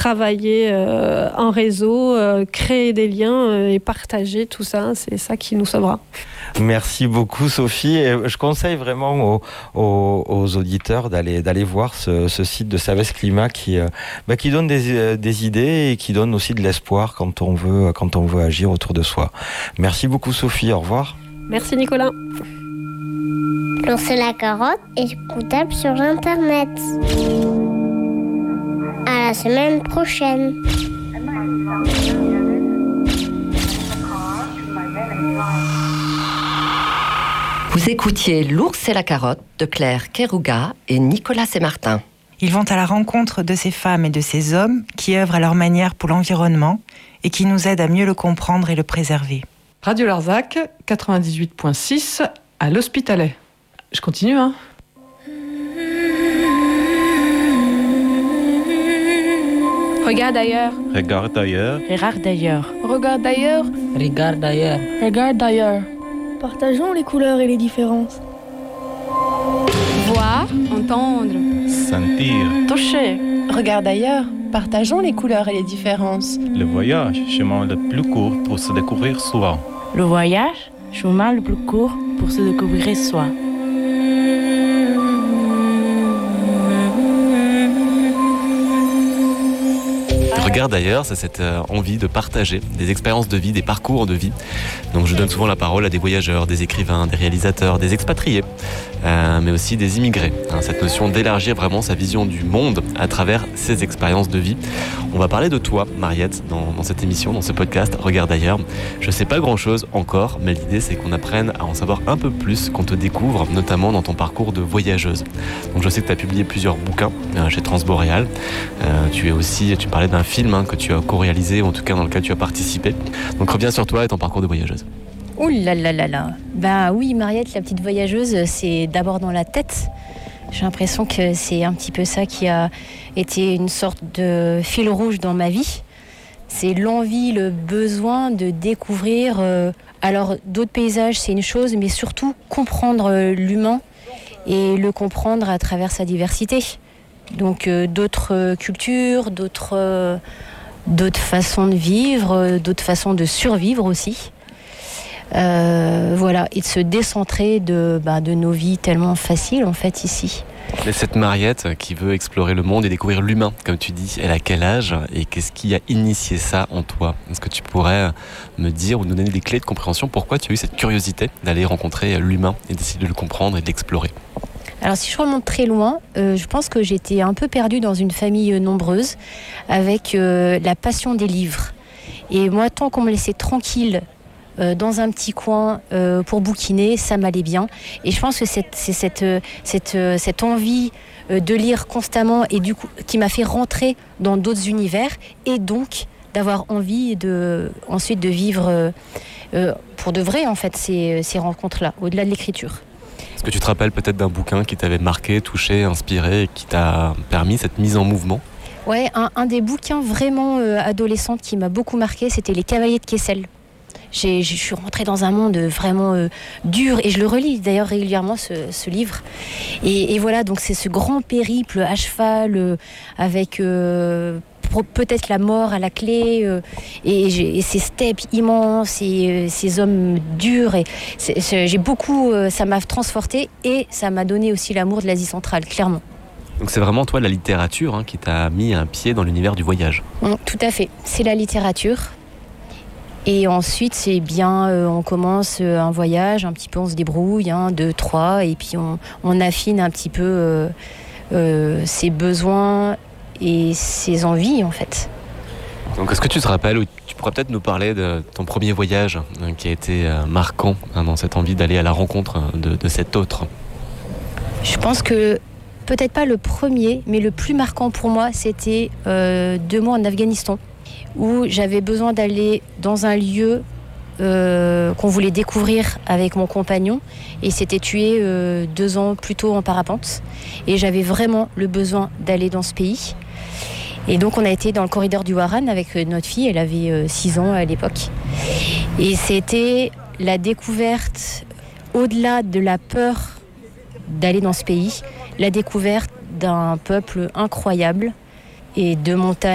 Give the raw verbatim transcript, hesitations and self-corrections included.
travailler euh, en réseau, euh, créer des liens euh, et partager tout ça. C'est ça qui nous sauvera. Merci beaucoup Sophie. Et je conseille vraiment aux, aux, aux auditeurs d'aller, d'aller voir ce, ce site de Savès Climat qui, euh, bah, qui donne des, des idées et qui donne aussi de l'espoir quand on veut, quand on veut agir autour de soi. Merci beaucoup Sophie, au revoir. Merci Nicolas. L'ours et la carotte est écoutable sur Internet. À la semaine prochaine. Vous écoutiez L'ours et la carotte de Claire Kerouga et Nicolas Sémartin. Ils vont à la rencontre de ces femmes et de ces hommes qui œuvrent à leur manière pour l'environnement et qui nous aident à mieux le comprendre et le préserver. Radio Larzac, quatre-vingt-dix-huit virgule six à l'Hospitalet. Je continue, hein. Regarde ailleurs. Regarde ailleurs. Regarde ailleurs. Regarde ailleurs. Regarde ailleurs. Regarde ailleurs. Partageons les couleurs et les différences. Voir, entendre. Sentir. Toucher. Regarde ailleurs. Partageons les couleurs et les différences. Le voyage, chemin le plus court pour se découvrir soi. Le voyage, chemin le plus court pour se découvrir soi. Regarde ailleurs, c'est cette euh, envie de partager des expériences de vie, des parcours de vie. Donc je donne souvent la parole à des voyageurs, des écrivains, des réalisateurs, des expatriés, euh, mais aussi des immigrés. Hein, cette notion d'élargir vraiment sa vision du monde à travers ces expériences de vie. On va parler de toi, Mariette, dans, dans cette émission, dans ce podcast Regarde ailleurs. Je sais pas grand-chose encore, mais l'idée c'est qu'on apprenne à en savoir un peu plus, qu'on te découvre, notamment dans ton parcours de voyageuse. Donc je sais que tu as publié plusieurs bouquins euh, chez Transboréal. Euh, tu es aussi, tu parlais d'un film hein, que tu as co-réalisé, ou en tout cas dans lequel tu as participé. Donc reviens sur toi et ton parcours de voyageuse. Ouh là là là là. Ben oui, Mariette, la petite voyageuse, c'est d'abord dans la tête. J'ai l'impression que c'est un petit peu ça qui a été une sorte de fil rouge dans ma vie. C'est l'envie, le besoin de découvrir. Euh, alors d'autres paysages, c'est une chose, mais surtout comprendre euh, l'humain et le comprendre à travers sa diversité. Donc euh, d'autres euh, cultures, d'autres, euh, d'autres façons de vivre, euh, d'autres façons de survivre aussi. Euh, voilà, et de se décentrer de, bah, de nos vies tellement faciles en fait ici. Et cette Mariette qui veut explorer le monde et découvrir l'humain, comme tu dis, elle a quel âge et qu'est-ce qui a initié ça en toi? Est-ce que tu pourrais me dire ou nous donner des clés de compréhension pourquoi tu as eu cette curiosité d'aller rencontrer l'humain et d'essayer de le comprendre et de l'explorer? Alors si je remonte très loin, euh, je pense que j'étais un peu perdue dans une famille nombreuse avec euh, la passion des livres. Et moi, tant qu'on me laissait tranquille euh, dans un petit coin euh, pour bouquiner, ça m'allait bien. Et je pense que c'est, c'est cette, cette, cette envie euh, de lire constamment et du coup, qui m'a fait rentrer dans d'autres univers et donc d'avoir envie de, ensuite de vivre euh, euh, pour de vrai en fait ces, ces rencontres-là, au-delà de l'écriture. Est-ce que tu te rappelles peut-être d'un bouquin qui t'avait marqué, touché, inspiré et qui t'a permis cette mise en mouvement? Ouais, un, un des bouquins vraiment euh, adolescente qui m'a beaucoup marqué, c'était Les Cavaliers de Kessel. J'ai, je suis rentrée dans un monde vraiment euh, dur et je le relis d'ailleurs régulièrement ce, ce livre. Et, et voilà, donc c'est ce grand périple à cheval euh, avec euh, peut-être la mort à la clé euh, et, et ces steppes immenses et euh, ces hommes durs. Et c'est, c'est, j'ai beaucoup, euh, ça m'a transportée et ça m'a donné aussi l'amour de l'Asie centrale, clairement. Donc c'est vraiment toi la littérature hein, qui t'a mis un pied dans l'univers du voyage. Tout à fait, c'est la littérature. Et ensuite, c'est bien, euh, on commence un voyage, un petit peu on se débrouille, hein, deux, trois, et puis on, on affine un petit peu euh, euh, ses besoins et ses envies en fait. Donc est-ce que tu te rappelles, ou tu pourrais peut-être nous parler de ton premier voyage hein, qui a été euh, marquant hein, dans cette envie d'aller à la rencontre de, de cet autre? Je pense que peut-être pas le premier, mais le plus marquant pour moi, c'était euh, deux mois en Afghanistan, où j'avais besoin d'aller dans un lieu euh, qu'on voulait découvrir avec mon compagnon. Et il s'était tué euh, deux ans plus tôt en parapente. Et j'avais vraiment le besoin d'aller dans ce pays. Et donc on a été dans le corridor du Waran avec notre fille, elle avait euh, six ans à l'époque. Et c'était la découverte, au-delà de la peur d'aller dans ce pays, la découverte d'un peuple incroyable et de montagnes